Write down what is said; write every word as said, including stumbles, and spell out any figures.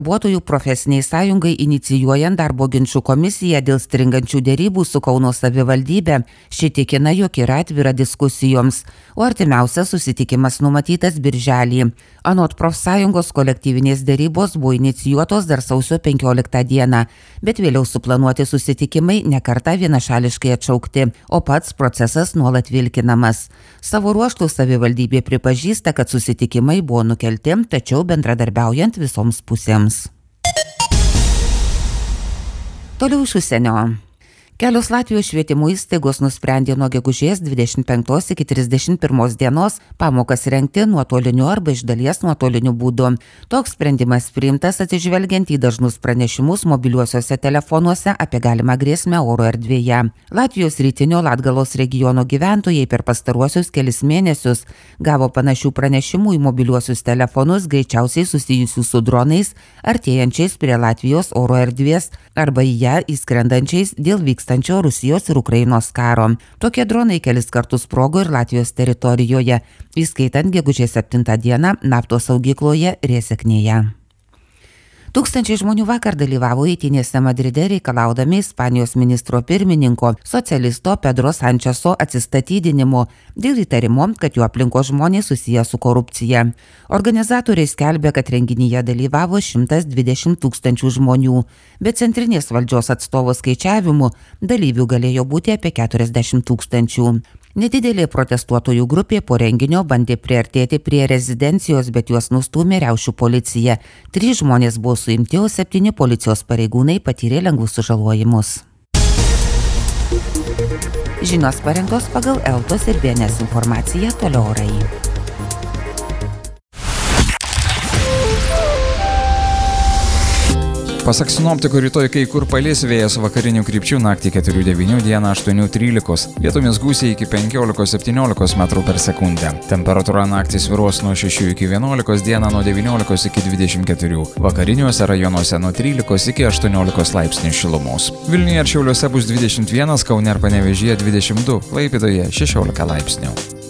Darbuotojų profesiniai sąjungai inicijuojant darbo ginčų komisiją dėl stringančių dėrybų su Kauno savivaldybe, ši tikina, jog yra atvira diskusijoms, o artimiausias susitikimas numatytas birželį. Anot profsąjungos kolektyvinės dėrybos buvo inicijuotos dar sausio penkioliktą dieną, bet vėliau suplanuoti susitikimai nekartą vienašališkai atšaukti, o pats procesas nuolat vilkinamas. Savo ruožtų savivaldybė pripažįsta, kad susitikimai buvo nukelti, tačiau bendradarbiaujant visoms pusėms. Toliau iš užsienio. Kelios Latvijos švietimo įstaigos nusprendė nuo gegužės dvidešimt penktos iki trisdešimt pirmos dienos pamokas rengti nuotoliniu arba iš dalies nuotoliniu būdu. Toks sprendimas priimtas atsižvelgiant į dažnus pranešimus mobiliuosiuose telefonuose apie galimą grėsmę oro erdvėje. Latvijos rytinio Latgalos regiono gyventojai per pastaruosius kelis mėnesius gavo panašių pranešimų į mobiliuosius telefonus, greičiausiai susijusių su dronais, artėjančiais prie Latvijos oro erdvės arba į ją įskrendančiais dėl vykstančio Rusijos ir Ukrainos karo. Tokie dronai kelis kartus sprogo ir Latvijos teritorijoje, įskaitant gegužės septintą dieną naftos saugykloje Rėseknėje. Tūkstančiai žmonių vakar dalyvavo eitynėse Madride reikalaudami Ispanijos ministro pirmininko socialisto Pedro Sančeso atsistatydinimo dėl įtarimo, kad jo aplinkos žmonės susiję su korupcija. Organizatoriai skelbė, kad renginyje dalyvavo šimtas dvidešimt tūkstančių žmonių, bet centrinės valdžios atstovo skaičiavimu dalyvių galėjo būti apie keturiasdešimt tūkstančių. Nedidelė protestuotojų grupė po renginio bandė priartėti prie rezidencijos, bet juos nustūmė riaušių policija. Trys žmonės buvo suimti, o septyni policijos pareigūnai patyrė lengvus sužalojimus. Žinios parengtos pagal Eltos ir B N S informaciją, toliau orai. Pasak sinoptikų, rytoj kai kur palis, vėjas vakarinių krypčių, naktį keturių devynių, dieną aštuonių trylikos, vietomis gūsiai iki penkiolikos septyniolikos metrų per sekundę. Temperatūra naktį svyruos nuo šešių iki vienuolikos, dieną nuo devyniolikos iki dvidešimt keturių, vakariniuose rajonuose nuo trylikos iki aštuoniolikos laipsnių šilumos. Vilniuje ir Šiauliuose bus dvidešimt vienas, Kaune ir Panevėžyje dvidešimt du, Klaipėdoje šešiolika laipsnių.